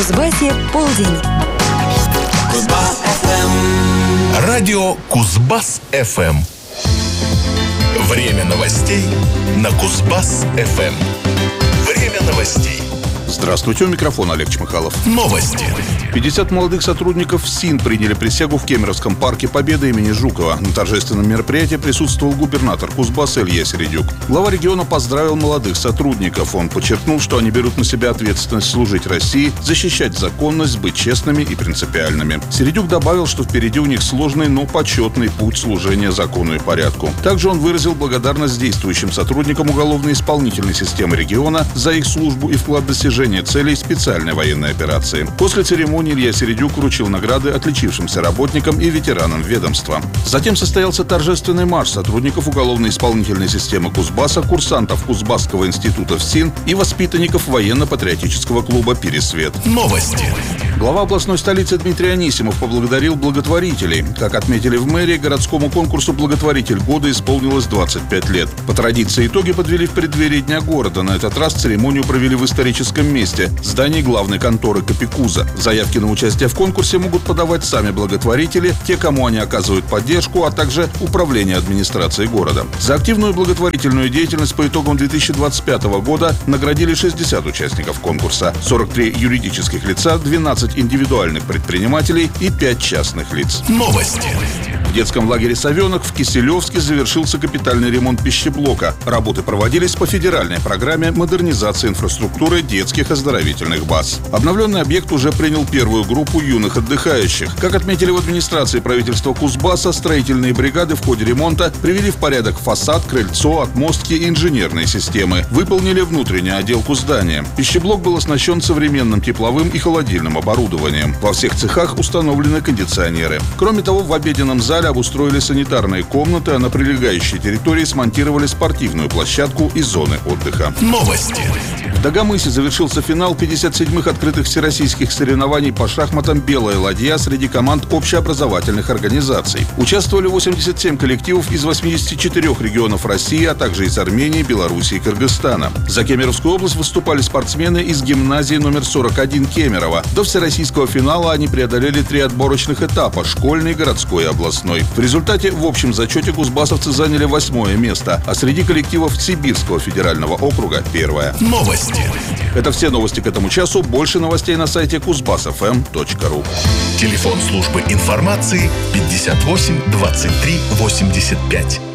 Кузбассе полдень. Радио Кузбасс-ФМ. Время новостей на Кузбасс-ФМ. Время новостей. Здравствуйте, у микрофона Олег Чмыхалов. Новости. 50 молодых сотрудников СИН приняли присягу в Кемеровском парке Победы имени Жукова. На торжественном мероприятии присутствовал губернатор Кузбасса Илья Середюк. Глава региона поздравил молодых сотрудников. Он подчеркнул, что они берут на себя ответственность служить России, защищать законность, быть честными и принципиальными. Середюк добавил, что впереди у них сложный, но почетный путь служения закону и порядку. Также он выразил благодарность действующим сотрудникам уголовно-исполнительной системы региона за их службу и вклад в достижение целей специальной военной операции. После церемонии Илья Середюк вручил награды отличившимся работникам и ветеранам ведомства. Затем состоялся торжественный марш сотрудников уголовно-исполнительной системы Кузбасса, курсантов Кузбасского института ФСИН и воспитанников военно-патриотического клуба «Пересвет». Новости. Глава областной столицы Дмитрий Анисимов поблагодарил благотворителей. Как отметили в мэрии, городскому конкурсу «Благотворитель года» исполнилось 25 лет. По традиции итоги подвели в преддверии Дня города. На этот раз церемонию провели в историческом месте – здании главной конторы Капикуза. Заявки на участие в конкурсе могут подавать сами благотворители, те, кому они оказывают поддержку, а также управление администрацией города. За активную благотворительную деятельность по итогам 2025 года наградили 60 участников конкурса, 43 юридических лица, 12 индивидуальных предпринимателей и 5 частных лиц. Новости. В детском лагере «Совенок» в Киселевске завершился капитальный ремонт пищеблока. Работы проводились по федеральной программе модернизации инфраструктуры детских оздоровительных баз. Обновленный объект уже принял первую группу юных отдыхающих. Как отметили в администрации правительства Кузбасса, строительные бригады в ходе ремонта привели в порядок фасад, крыльцо, отмостки и инженерные системы. Выполнили внутреннюю отделку здания. Пищеблок был оснащен современным тепловым и холодильным оборудованием. Во всех цехах установлены кондиционеры. Кроме того, в обеденном зале обустроили санитарные комнаты, а на прилегающей территории смонтировали спортивную площадку и зоны отдыха. Новости. В Дагомысе завершился финал 57-х открытых всероссийских соревнований по шахматам «Белая ладья» среди команд общеобразовательных организаций. Участвовали 87 коллективов из 84 регионов России, а также из Армении, Белоруссии и Кыргызстана. За Кемеровскую область выступали спортсмены из гимназии номер 41 Кемерово. До всероссийского финала они преодолели 3 отборочных этапа – школьный, городской и областной. В результате в общем зачете кузбассовцы заняли 8-е место, а среди коллективов Сибирского федерального округа – 1-е. Новости. Это все новости к этому часу. Больше новостей на сайте kuzbassfm.ru. Телефон службы информации 58 23 85.